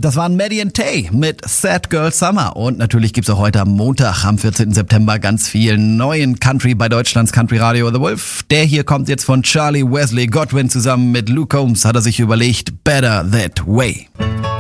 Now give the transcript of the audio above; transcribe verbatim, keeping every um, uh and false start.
Das waren Maddie and Tay mit Sad Girl Summer. Und natürlich gibt's auch heute am Montag, am vierzehnten September, ganz viel neuen Country bei Deutschlands Country Radio. The Wolf, der hier kommt jetzt von Charlie Wesley Godwin zusammen mit Luke Combs, hat er sich überlegt, Better That Way.